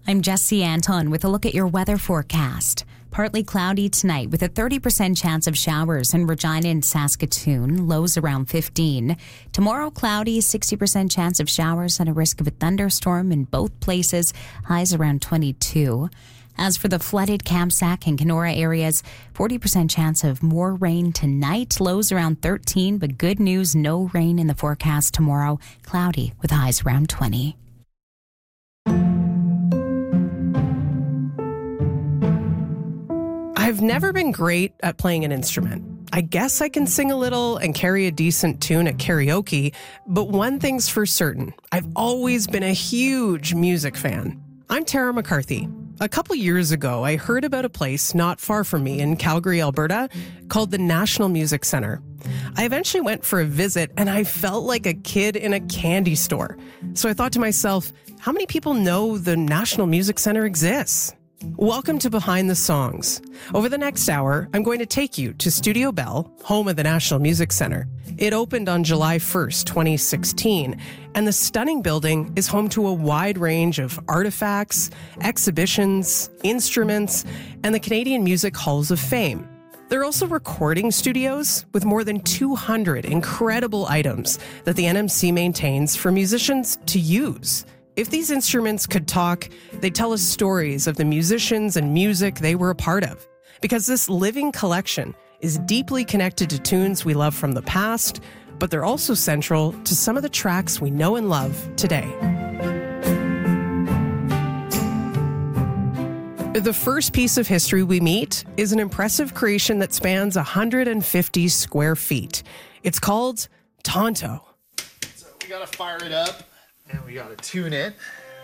I'm Jesse Anton with a look at your weather forecast. Partly cloudy tonight with a 30% chance of showers in Regina and Saskatoon, lows around 15. Tomorrow, cloudy, 60% chance of showers and a risk of a thunderstorm in both places, highs around 22. As for the flooded Kamsack and Kenora areas, 40% chance of more rain tonight, lows around 13, but good news, no rain in the forecast tomorrow, cloudy with highs around 20. I've never been great at playing an instrument. I guess I can sing a little and carry a decent tune at karaoke, but one thing's for certain, I've always been a huge music fan. I'm Tara McCarthy. A couple years ago, I heard about a place not far from me in Calgary, Alberta, called the National Music Centre. I eventually went for a visit, and I felt like a kid in a candy store. So I thought to myself, how many people know the National Music Centre exists? Welcome to Behind the Songs. Over the next hour, I'm going to take you to Studio Bell, home of the National Music Centre. It opened on July 1st, 2016, and the stunning building is home to a wide range of artifacts, exhibitions, instruments, and the Canadian Music Halls of Fame. There are also recording studios with more than 200 incredible items that the NMC maintains for musicians to use. If these instruments could talk, they'd tell us stories of the musicians and music they were a part of. Because this living collection is deeply connected to tunes we love from the past, but they're also central to some of the tracks we know and love today. The first piece of history we meet is an impressive creation that spans 150 square feet. It's called Tonto. So we gotta fire it up. And we gotta tune it.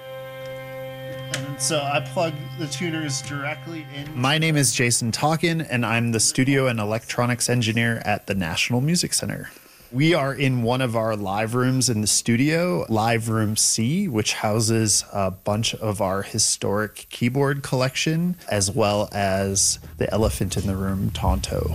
And so I plug the tuners directly in. My name is Jason Talkin, and I'm the studio and electronics engineer at the National Music Centre. We are in one of our live rooms in the studio, Live Room C, which houses a bunch of our historic keyboard collection, as well as the elephant in the room, Tonto.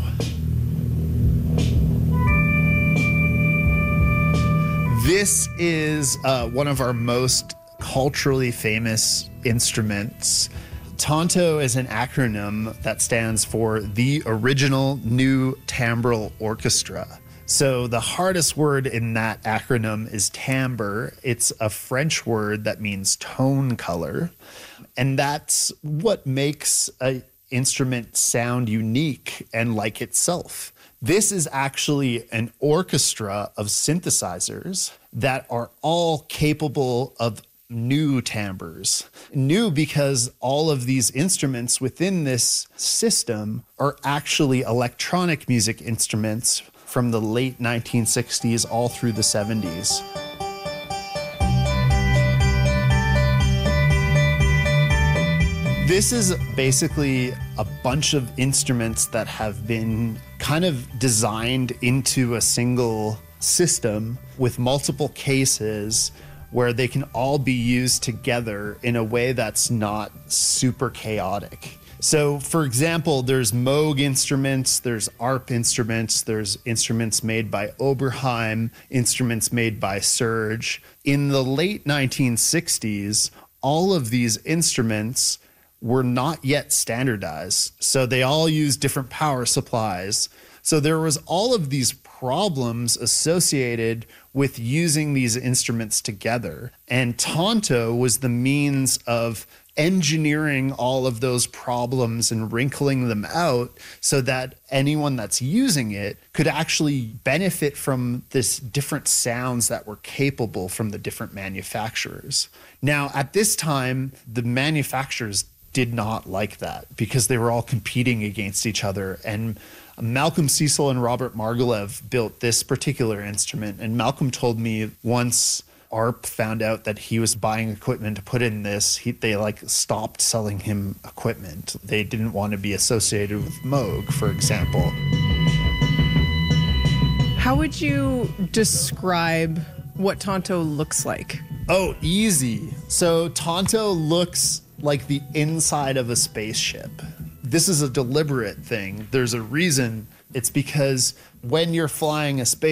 This is one of our most culturally famous instruments. Tonto is an acronym that stands for the Original New Timbral Orchestra. So the hardest word in that acronym is timbre. It's a French word that means tone color. And that's what makes an instrument sound unique and like itself. This is actually an orchestra of synthesizers that are all capable of new timbres. New because all of these instruments within this system are actually electronic music instruments from the late 1960s all through the 70s. This is basically a bunch of instruments that have been kind of designed into a single system with multiple cases where they can all be used together in a way that's not super chaotic. So, for example, there's Moog instruments, there's ARP instruments, there's instruments made by Oberheim, instruments made by Serge. In the late 1960s, all of these instruments were not yet standardized. So they all use different power supplies. So there was all of these problems associated with using these instruments together. And Tonto was the means of engineering all of those problems and wrinkling them out so that anyone that's using it could actually benefit from this different sounds that were capable from the different manufacturers. Now, at this time, the manufacturers did not like that because they were all competing against each other. And Malcolm Cecil and Robert Margoulev built this particular instrument. And Malcolm told me once ARP found out that he was buying equipment to put in this, they stopped selling him equipment. They didn't want to be associated with Moog, for example. How would you describe what Tonto looks like? Oh, easy. So Tonto looks like the inside of a spaceship. This is a deliberate thing. There's a reason. It's because when you're flying a spaceship,